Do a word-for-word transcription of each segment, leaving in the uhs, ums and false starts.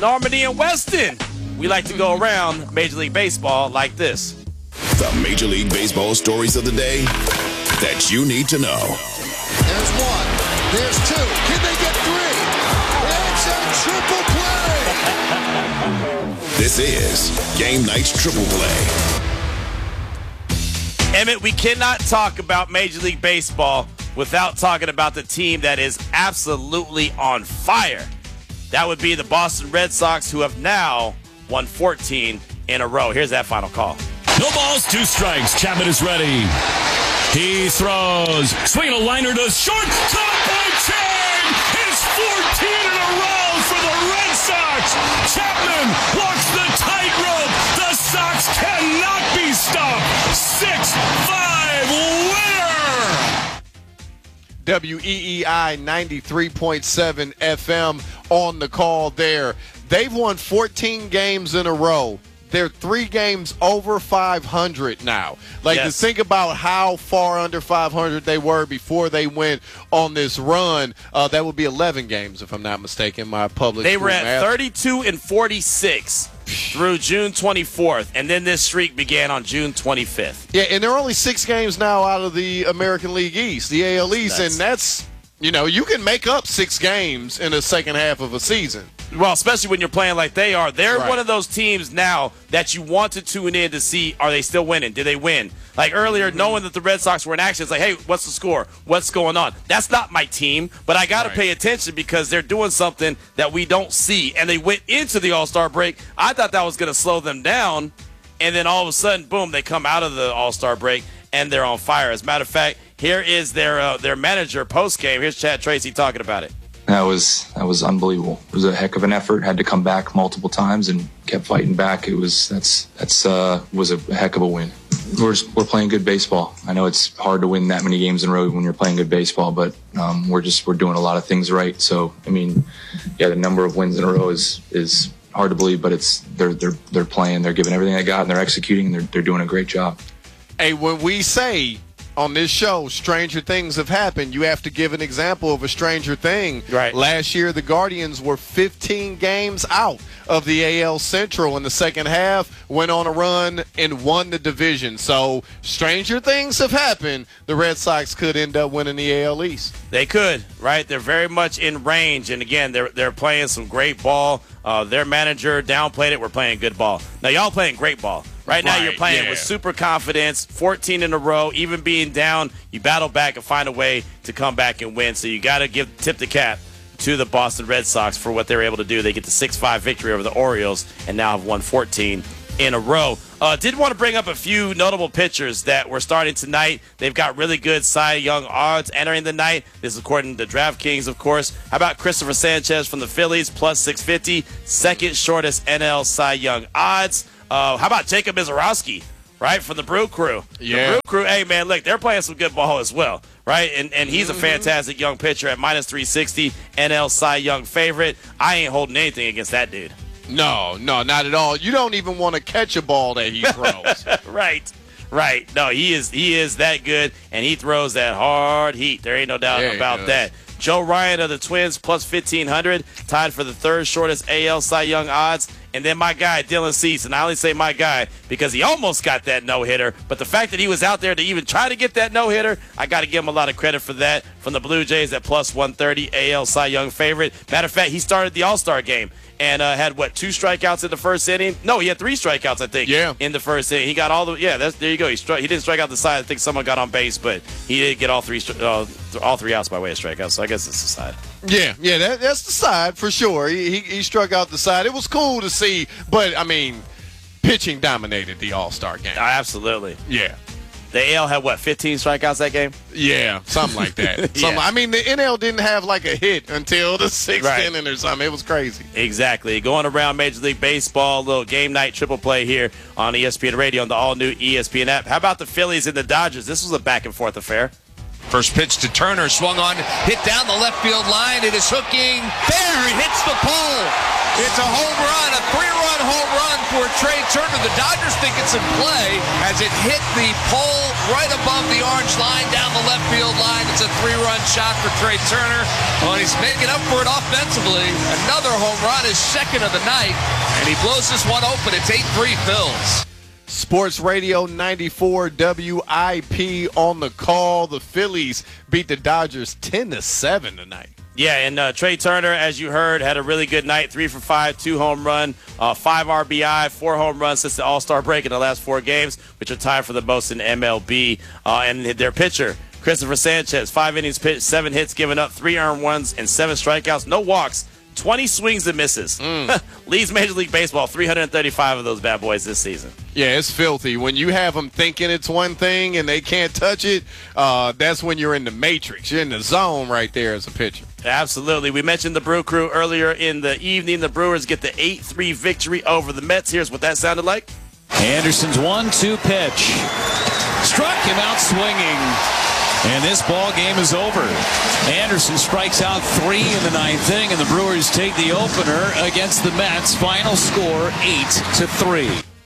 Normandy and Weston. We like to go around Major League Baseball like this. The Major League Baseball stories of the day that you need to know. There's one. There's two. Can they get three? It's a triple play. This is Game Night's Triple Play. Emmett, we cannot talk about Major League Baseball without talking about the team that is absolutely on fire. That would be the Boston Red Sox, who have now won fourteen in a row. Here's that final call. No balls, two strikes. Chapman is ready. He throws. Swing a liner to short. Top by Chang. It's fourteen in a row for the Red Sox. Chapman walks the tightrope. The Sox cannot be stopped. six five winner. W E E I ninety-three point seven F M on the call there. They've won fourteen games in a row. They're three games over five hundred now. Like, yes. To think about how far under five hundred they were before they went on this run, uh, that would be eleven games, if I'm not mistaken, my public They were at math. thirty-two and forty-six through June twenty-fourth, and then this streak began on June twenty-fifth. Yeah, and they're only six games now out of the American League East, the A L East, that's, and that's, you know, you can make up six games in the second half of a season. Well, especially when you're playing like they are. They're right. one of those teams now that you want to tune in to see, are they still winning? Did they win? Like earlier, mm-hmm. knowing that the Red Sox were in action, it's like, hey, what's the score? What's going on? That's not my team, but I got to right. pay attention because they're doing something that we don't see. And they went into the All-Star break. I thought that was going to slow them down, and then all of a sudden, boom, they come out of the All-Star break, and they're on fire. As a matter of fact, here is their uh, their manager post-game. Here's Chad Tracy talking about it. That was that was unbelievable. It was a heck of an effort. Had to come back multiple times and kept fighting back. It was that's that's uh, was a heck of a win. We're just, we're playing good baseball. I know it's hard to win that many games in a row when you're playing good baseball, but um, we're just we're doing a lot of things right. So I mean, yeah, the number of wins in a row is is hard to believe, but it's they're they're they're playing. They're giving everything they got, and they're executing. And they're they're doing a great job. Hey, when we say on this show, stranger things have happened, you have to give an example of a stranger thing. Right. Last year, the Guardians were fifteen games out of the A L Central in the second half, went on a run, and won the division. So, stranger things have happened. The Red Sox could end up winning the A L East. They could, right? They're very much in range. And, again, they're they're playing some great ball. Uh, their manager downplayed it. We're playing good ball. Now, y'all playing great ball. Right now, right, you're playing yeah. with super confidence, fourteen in a row. Even being down, you battle back and find a way to come back and win. So you got to give tip the cap to the Boston Red Sox for what they were able to do. They get the six five victory over the Orioles and now have won fourteen in a row. Uh, did want to bring up a few notable pitchers that were starting tonight. They've got really good Cy Young odds entering the night. This is according to DraftKings, of course. How about Christopher Sanchez from the Phillies, plus six fifty, second shortest N L Cy Young odds. Uh, how about Jacob Mizorowski, right, from the Brew Crew? Yeah. The Brew Crew, hey, man, look, they're playing some good ball as well, right? And and he's a fantastic young pitcher at minus three sixty, N L Cy Young favorite. I ain't holding anything against that dude. No, no, not at all. You don't even want to catch a ball that he throws. Right, right. No, he is he is that good, and he throws that hard heat. There ain't no doubt There about that. Joe Ryan of the Twins, plus fifteen hundred, tied for the third shortest A L Cy Young odds. And then my guy, Dylan Cease, and I only say my guy because he almost got that no-hitter. But the fact that he was out there to even try to get that no-hitter, I got to give him a lot of credit for that. From the Blue Jays at plus one thirty, A L Cy Young favorite. Matter of fact, he started the All-Star game and uh, had, what, two strikeouts in the first inning? No, he had three strikeouts, I think, yeah. in the first inning. He got all the – yeah, that's, there you go. He struck, he didn't strike out the side. I think someone got on base, but he did get all three uh, all three outs by way of strikeouts, so I guess it's the side. Yeah, yeah, that, that's the side for sure. He, he he struck out the side. It was cool to see, but, I mean, pitching dominated the All-Star game. Oh, absolutely. Yeah. The A L had, what, fifteen strikeouts that game? Yeah, something like that. yeah. Some, I mean, the N L didn't have, like, a hit until the sixth right. inning or something. It was crazy. Exactly. Going around Major League Baseball, a little game night triple play here on E S P N Radio on the all-new E S P N app. How about the Phillies and the Dodgers? This was a back-and-forth affair. First pitch to Turner, swung on, hit down the left field line. It is hooking. There, it hits the pole. It's a home run, a three-run home run for Trey Turner. The Dodgers think it's in play as it hit the pole right above the orange line down the left field line. It's a three-run shot for Trey Turner. Well, he's making up for it offensively. Another home run, his second of the night, and he blows this one open. It's eight three Phils. Sports Radio ninety-four W I P on the call. The Phillies beat the Dodgers ten to seven tonight. Yeah, and uh, Trey Turner, as you heard, had a really good night. Three for five, two home run, uh, five R B I, four home runs since the All-Star break in the last four games, which are tied for the most in M L B. Uh, and their pitcher, Christopher Sanchez, five innings pitched, seven hits given up, three earned runs, and seven strikeouts, no walks, twenty swings and misses. Mm. Leads Major League Baseball, three hundred thirty-five of those bad boys this season. Yeah, it's filthy. When you have them thinking it's one thing and they can't touch it, uh, that's when you're in the matrix. You're in the zone right there as a pitcher. Absolutely. We mentioned the Brew Crew earlier in the evening. The Brewers get the eight three victory over the Mets. Here's what that sounded like. Anderson's one two pitch. Struck him out swinging. And this ball game is over. Anderson strikes out three in the ninth inning, and the Brewers take the opener against the Mets. Final score eight to three.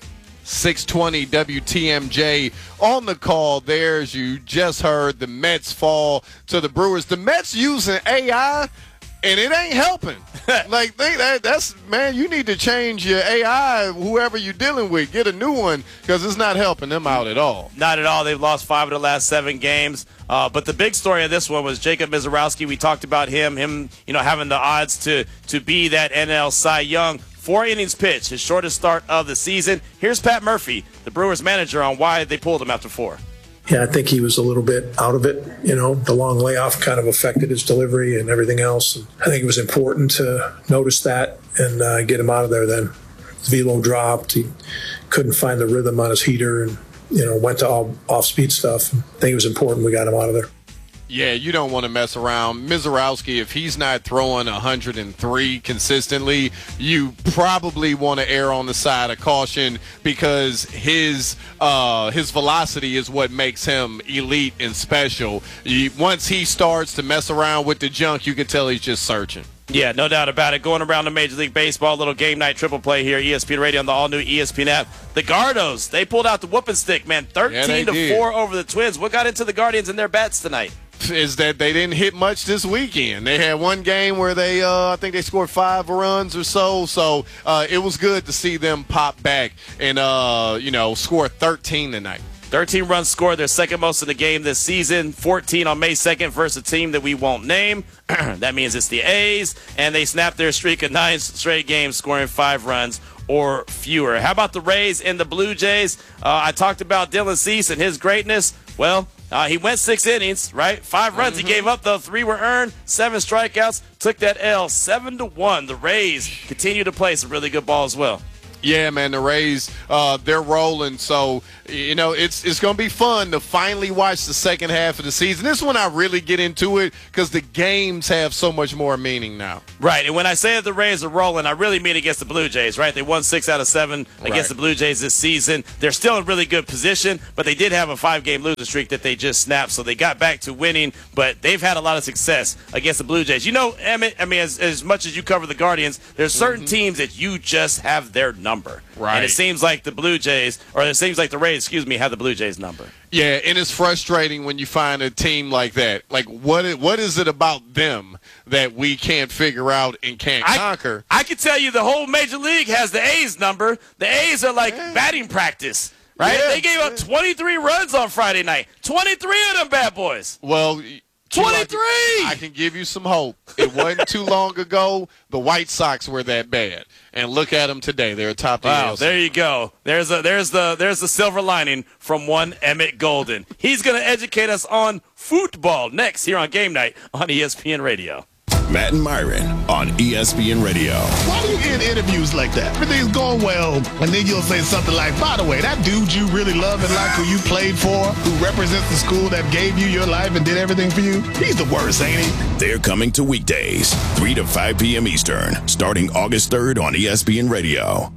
six twenty W T M J on the call there. As you just heard, the Mets fall to the Brewers. The Mets using A I, and it ain't helping. Like, they, that, that's, man, you need to change your A I, whoever you're dealing with. Get a new one, because it's not helping them out at all. Not at all. They've lost five of the last seven games. Uh, but the big story of this one was Jacob Mizorowski. We talked about him, him, you know, having the odds to to be that N L Cy Young. Four innings pitched, his shortest start of the season. Here's Pat Murphy, the Brewers manager, on why they pulled him after four. Yeah, I think he was a little bit out of it. You know, the long layoff kind of affected his delivery and everything else. And I think it was important to notice that and uh, get him out of there then. His velo dropped. He couldn't find the rhythm on his heater and, you know, went to all off-speed stuff. I think it was important we got him out of there. Yeah, you don't want to mess around. Mizorowski, if he's not throwing one hundred three consistently, you probably want to err on the side of caution, because his uh, his velocity is what makes him elite and special. You, once he starts to mess around with the junk, you can tell he's just searching. Yeah, no doubt about it. Going around the Major League Baseball, little game night triple play here, E S P N Radio on the all-new E S P N app. The Gardos, they pulled out the whooping stick, man, thirteen to four over the Twins. What got into the Guardians and their bats tonight? Is that they didn't hit much this weekend. They had one game where they, uh, I think they scored five runs or so. So uh, it was good to see them pop back and, uh, you know, score thirteen tonight. thirteen runs scored, their second most in the game this season. fourteen on May second versus a team that we won't name. That means it's the A's, and they snapped their streak of nine straight games scoring five runs or fewer. How about the Rays and the Blue Jays? Uh, I talked about Dylan Cease and his greatness. Well, uh, he went six innings, right? Five runs mm-hmm. he gave up, though. Three were earned, seven strikeouts. Took that L, seven to one. The Rays continue to play some really good ball as well. Yeah, man, the Rays, uh, they're rolling. So, you know, it's it's going to be fun to finally watch the second half of the season. This is when I really get into it, because the games have so much more meaning now. Right, and when I say that the Rays are rolling, I really mean against the Blue Jays, right? They won six out of seven against right. the Blue Jays this season. They're still in really good position, but they did have a five-game losing streak that they just snapped, so they got back to winning, but they've had a lot of success against the Blue Jays. You know, Emmett, I mean, as, as much as you cover the Guardians, there's certain mm-hmm. teams that you just have their number. Right. And it seems like the Blue Jays, or it seems like the Rays, excuse me, have the Blue Jays number. Yeah, and it's frustrating when you find a team like that. Like, what what is it about them that we can't figure out and can't I, conquer? I can tell you the whole Major League has the A's number. The A's are like yeah. batting practice, right? Yeah, they gave yeah. up twenty-three runs on Friday night. twenty-three of them bad boys. Well, twenty-three! I can give you some hope. It wasn't too long ago the White Sox were that bad. And look at them today. They're atop the Wow, N L C. There you go. There's a there's the there's the silver lining from one Emmett Golden. He's going to educate us on football next here on Game Night on E S P N Radio. Matt and Myron on E S P N Radio. Why do you end interviews like that? Everything's going well, and then you'll say something like, by the way, that dude you really love and like, who you played for, who represents the school that gave you your life and did everything for you, he's the worst, ain't he? They're coming to weekdays, three to five p.m. Eastern, starting August third on E S P N Radio.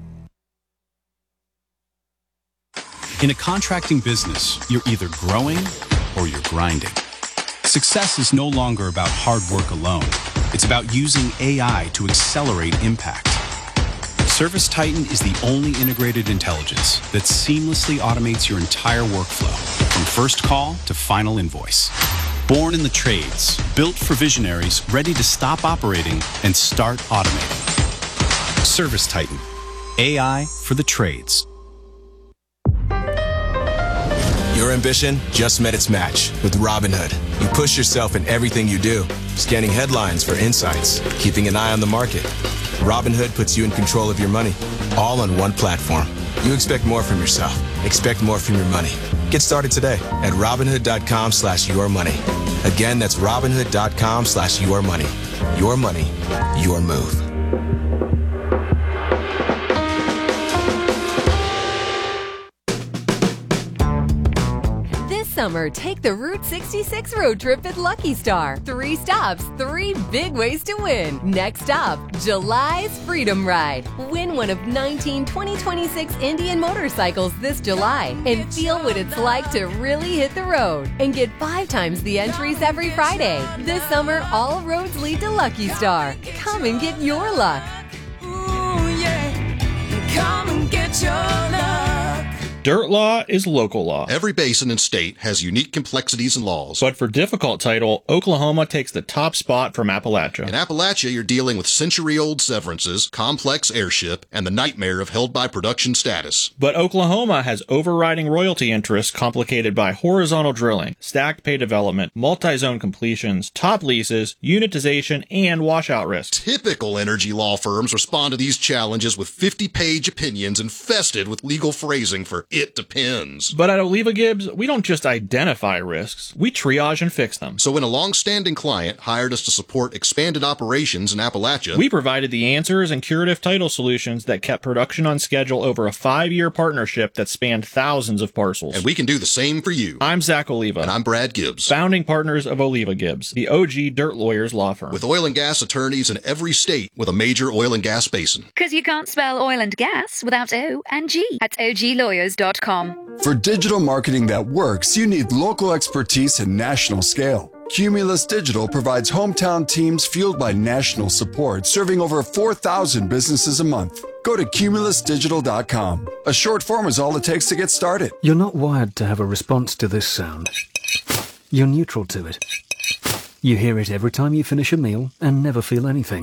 In a contracting business, you're either growing or you're grinding. Success is no longer about hard work alone. It's about using A I to accelerate impact. ServiceTitan is the only integrated intelligence that seamlessly automates your entire workflow, from first call to final invoice. Born in the trades, built for visionaries ready to stop operating and start automating. ServiceTitan, A I for the trades. Your ambition just met its match with Robinhood. You push yourself in everything you do, scanning headlines for insights, keeping an eye on the market. Robinhood puts you in control of your money, all on one platform. You expect more from yourself. Expect more from your money. Get started today at Robinhood.com slash your money. Again, that's Robinhood.com slash your money. Your money, your move. Summer, take the Route sixty-six road trip at Lucky Star. Three stops, three big ways to win. Next stop, July's Freedom Ride. Win one of nineteen twenty twenty-six Indian motorcycles this July and feel what it's like to really hit the road. And get five times the entries every Friday. This summer, all roads lead to Lucky Star. Come and get your luck. Ooh, yeah. Come and get your luck. Dirt law is local law. Every basin and state has unique complexities and laws. But for difficult title, Oklahoma takes the top spot from Appalachia. In Appalachia, you're dealing with century-old severances, complex heirship, and the nightmare of held-by-production status. But Oklahoma has overriding royalty interests complicated by horizontal drilling, stacked pay development, multi-zone completions, top leases, unitization, and washout risks. Typical energy law firms respond to these challenges with fifty-page opinions infested with legal phrasing for it depends. But at Oliva Gibbs, we don't just identify risks, we triage and fix them. So when a long-standing client hired us to support expanded operations in Appalachia, we provided the answers and curative title solutions that kept production on schedule over a five-year partnership that spanned thousands of parcels. And we can do the same for you. I'm Zach Oliva. And I'm Brad Gibbs. Founding partners of Oliva Gibbs, the O G Dirt Lawyers law firm. With oil and gas attorneys in every state with a major oil and gas basin. Because you can't spell oil and gas without O and G at O G lawyers dot com. For digital marketing that works, you need local expertise and national scale. Cumulus Digital provides hometown teams fueled by national support, serving over four thousand businesses a month. Go to Cumulus Digital dot com. A short form is all it takes to get started. You're not wired to have a response to this sound. You're neutral to it. You hear it every time you finish a meal and never feel anything.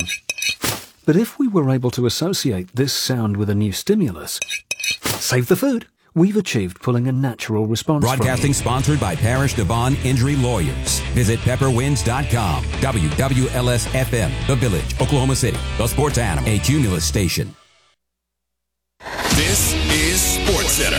But if we were able to associate this sound with a new stimulus, save the food. We've achieved pulling a natural response. Broadcasting sponsored by Parish Devon Injury Lawyers. Visit pepper winds dot com. W W L S F M, The Village, Oklahoma City. The Sports Animal, a Cumulus station. This is SportsCenter.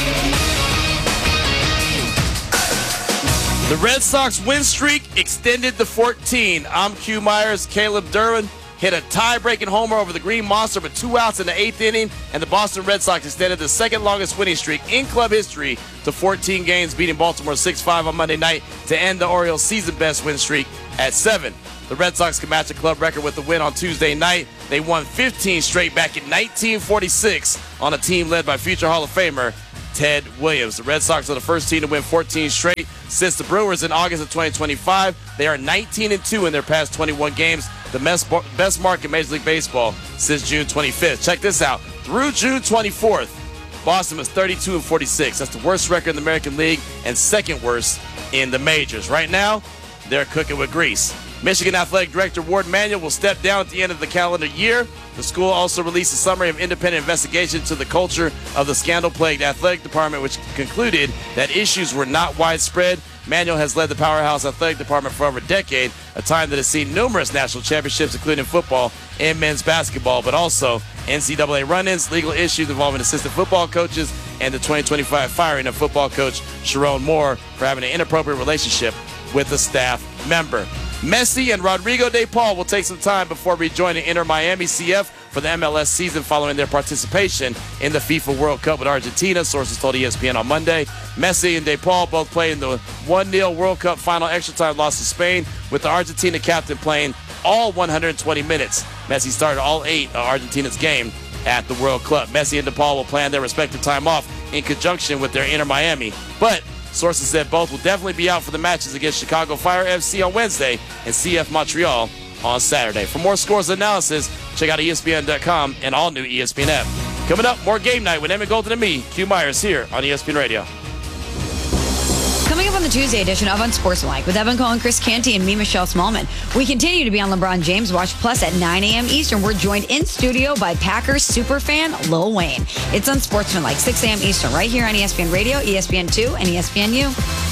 The Red Sox win streak extended to fourteen. I'm Q Myers. Caleb Duran hit a tie-breaking homer over the Green Monster with two outs in the eighth inning, and the Boston Red Sox extended the second-longest winning streak in club history to fourteen games, beating Baltimore six five on Monday night to end the Orioles' season-best win streak at seven. The Red Sox can match a club record with the win on Tuesday night. They won fifteen straight back in nineteen forty-six on a team led by future Hall of Famer Ted Williams. The Red Sox are the first team to win fourteen straight since the Brewers in August of twenty twenty-five. They are nineteen and two in their past twenty-one games, the best, best mark in Major League Baseball since June twenty-fifth. Check this out. Through June twenty-fourth, Boston was thirty-two and forty-six. That's the worst record in the American League and second worst in the majors. Right now, they're cooking with grease. Michigan Athletic Director Ward Manuel will step down at the end of the calendar year. The school also released a summary of independent investigation into the culture of the scandal-plagued athletic department, which concluded that issues were not widespread. Manuel has led the powerhouse athletic department for over a decade, a time that has seen numerous national championships, including football and men's basketball, but also N C double A run-ins, legal issues involving assistant football coaches, and the twenty twenty-five firing of football coach Sharon Moore for having an inappropriate relationship with a staff member. Messi and Rodrigo De Paul will take some time before rejoining Inter Miami C F for the M L S season following their participation in the FIFA World Cup with Argentina, sources told E S P N on Monday. Messi and De Paul both played in the one nil World Cup final extra time loss to Spain, with the Argentina captain playing all one hundred twenty minutes. Messi started all eight of Argentina's game at the World Cup. Messi and De Paul will plan their respective time off in conjunction with their Inter Miami, but sources said both will definitely be out for the matches against Chicago Fire F C on Wednesday and C F Montreal on Saturday. For more scores and analysis, Check out E S P N dot com and all new E S P N app. Coming up, more Game Night with Emmett Golden and me, Q Myers, here on E S P N Radio. Coming up on the Tuesday edition of Unsportsmanlike with Evan Cole and Chris Canty and me, Michelle Smallman. We continue to be on LeBron James Watch Plus at nine a.m. Eastern. We're joined in studio by Packers superfan Lil Wayne. It's Unsportsmanlike, six a.m. Eastern, right here on E S P N Radio, E S P N two, and E S P N U.